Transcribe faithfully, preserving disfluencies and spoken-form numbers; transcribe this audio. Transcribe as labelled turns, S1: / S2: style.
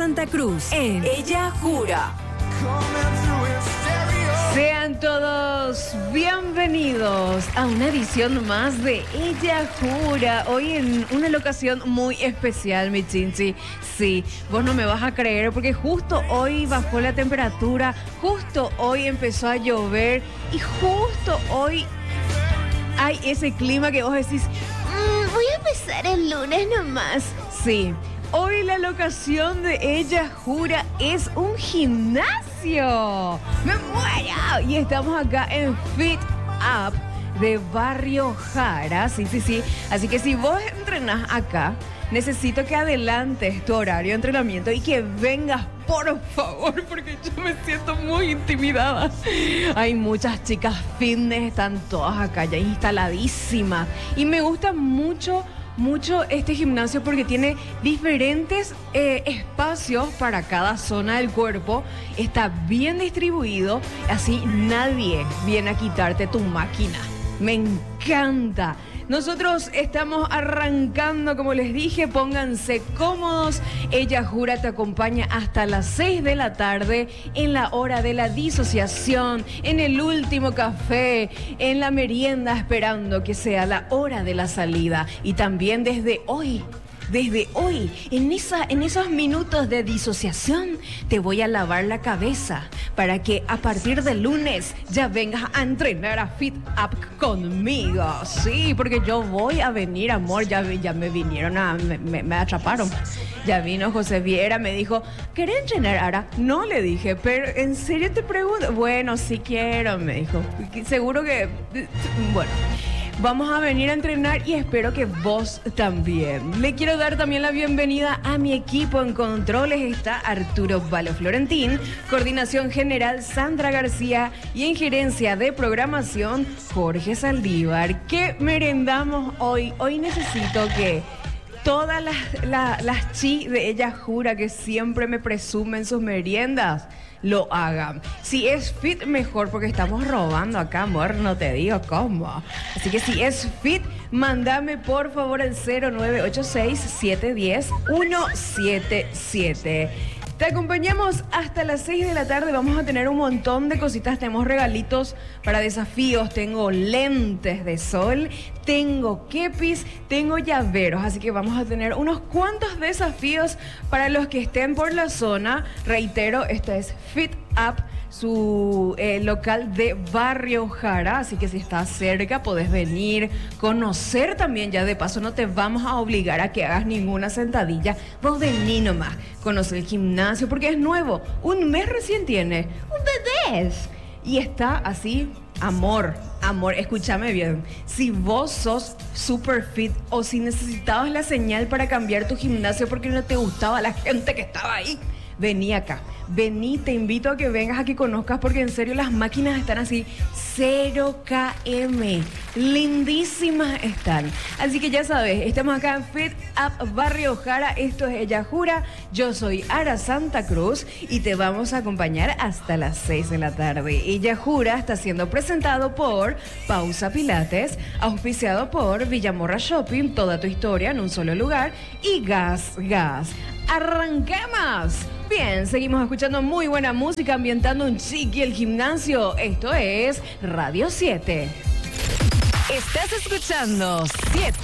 S1: Santa Cruz en Ella Jura.
S2: Sean todos bienvenidos a una edición más de Ella Jura. Hoy en una locación muy especial, mi chinchi. Sí, vos no me vas a creer porque justo hoy bajó la temperatura, justo hoy empezó a llover y justo hoy hay ese clima que vos decís, mmm, voy a empezar el lunes nomás. Sí. Hoy la locación de Ella Jura es un gimnasio. ¡Me muero! Y estamos acá en Fit Up de Barrio Jara. Sí, sí, sí. Así que si vos entrenás acá, necesito que adelantes tu horario de entrenamiento y que vengas, por favor, porque yo me siento muy intimidada. Hay muchas chicas fitness, están todas acá ya instaladísimas. Y me gusta mucho... mucho este gimnasio porque tiene diferentes eh, espacios para cada zona del cuerpo. Está bien distribuido, así nadie viene a quitarte tu máquina. Me encanta. Nosotros estamos arrancando, como les dije, pónganse cómodos. Ella Jura te acompaña hasta las seis de la tarde en la hora de la disociación, en el último café, en la merienda, esperando que sea la hora de la salida. Y también desde hoy, desde hoy, en, esa, en esos minutos de disociación, te voy a lavar la cabeza para que a partir del lunes ya vengas a entrenar a Fit Up conmigo. Sí, porque yo voy a venir, amor. Ya, ya me vinieron, a, me, me, me atraparon. Ya vino José Viera, me dijo, ¿querés entrenar ahora? No, le dije, pero ¿en serio te pregunto? Bueno, sí quiero, me dijo. Seguro que... Bueno... Vamos a venir a entrenar y espero que vos también. Le quiero dar también la bienvenida a mi equipo. En controles está Arturo Valo Florentín, coordinación general Sandra García y en gerencia de programación Jorge Saldívar. ¿Qué merendamos hoy? Hoy necesito que todas las, las, las chi de Ella Jura que siempre me presumen sus meriendas lo hagan. Si es fit, mejor, porque estamos robando acá, amor, no te digo cómo. Así que si es fit, mándame por favor al cero nueve ocho seis, siete uno cero, uno siete siete. Te acompañamos hasta las seis de la tarde. Vamos a tener un montón de cositas. Tenemos regalitos para desafíos. Tengo lentes de sol, tengo kepis, tengo llaveros. Así que vamos a tener unos cuantos desafíos para los que estén por la zona. Reitero, esta es Fit Up, su eh, local de Barrio Jara. Así que si estás cerca, podés venir, conocer también. Ya de paso, no te vamos a obligar a que hagas ninguna sentadilla. Vos vení nomás, conoce el gimnasio, porque es nuevo. Un mes recién tiene, un bebé. Y está así, amor, amor, escúchame bien. Si vos sos super fit o si necesitabas la señal para cambiar tu gimnasio porque no te gustaba la gente que estaba ahí, vení acá. Vení, te invito a que vengas a que conozcas porque en serio las máquinas están así, cero kilómetros. Lindísimas están. Así que ya sabes, estamos acá en Fit Up Barrio Jara. Esto es Ella Jura. Yo soy Ara Santa Cruz y te vamos a acompañar hasta las seis de la tarde. Ella Jura está siendo presentado por Pausa Pilates, auspiciado por Villamorra Shopping, toda tu historia en un solo lugar, y Gas Gas. ¡Arranquemos! Bien, seguimos escuchando muy buena música, ambientando un chiqui el gimnasio. Esto es Radio siete.
S1: Estás escuchando siete.